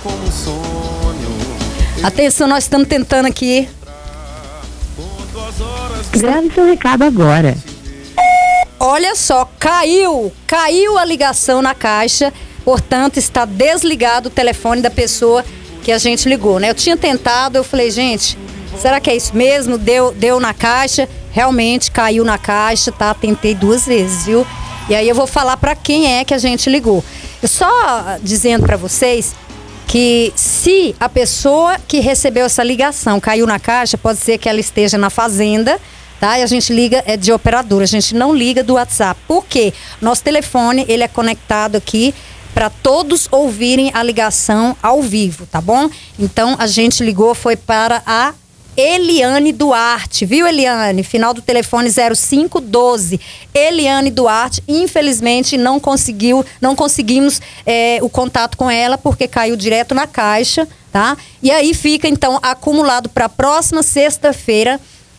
Atenção, nós estamos tentando aqui. Grave seu recado agora. Olha só, caiu a ligação na caixa, portanto está desligado o telefone da pessoa que a gente ligou, né? Eu tinha tentado, eu falei, gente, será que é isso mesmo? Deu na caixa, realmente caiu na caixa, tá? Tentei 2 vezes, viu? E aí eu vou falar para quem é que a gente ligou. Eu só dizendo para vocês que se a pessoa que recebeu essa ligação caiu na caixa, pode ser que ela esteja na fazenda, tá? E a gente liga de operadora, a gente não liga do WhatsApp. Por quê? Nosso telefone, ele é conectado aqui para todos ouvirem a ligação ao vivo, tá bom? Então, a gente ligou, foi para a Eliane Duarte, viu, Eliane? Final do telefone 0512. Eliane Duarte, infelizmente não conseguimos o contato com ela porque caiu direto na caixa, tá? E aí fica então acumulado para a próxima sexta-feira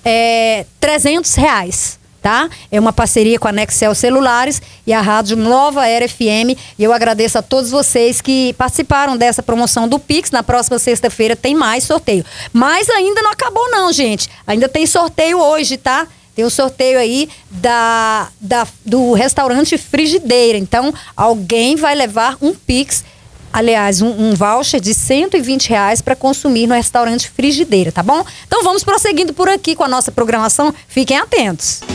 R$300, tá? É uma parceria com a Nextel Celulares e a Rádio Nova Era FM. E eu agradeço a todos vocês que participaram dessa promoção do Pix. Na próxima sexta-feira tem mais sorteio. Mas ainda não acabou não, gente. Ainda tem sorteio hoje, tá? Tem um sorteio aí do restaurante Frigideira. Então, alguém vai levar um Pix, aliás, um voucher de R$120 para consumir no restaurante Frigideira, tá bom? Então vamos prosseguindo por aqui com a nossa programação. Fiquem atentos.